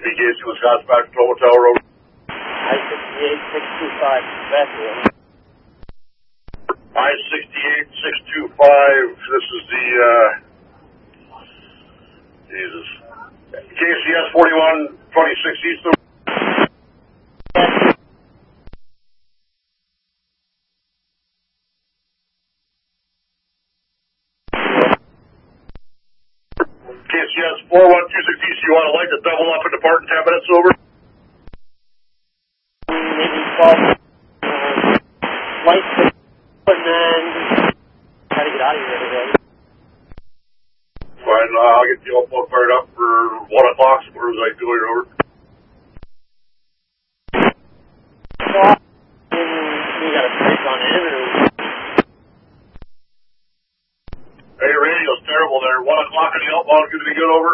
BKC Wisconsin back to Total Tower Road. I-68-625 Bethel. I-68-625, this is the, Jesus. KCS 4126 East of... KCS 4126 East, you want to light to double up and depart in 10 minutes over? Maybe 12 lights and then try to get out of here today. Fine, I'll get the all fired up for 1 o'clock, so where's I do it over? You got a trace on it, or? Hey, your radio's terrible there. 1 o'clock in the outbound, going to be good over?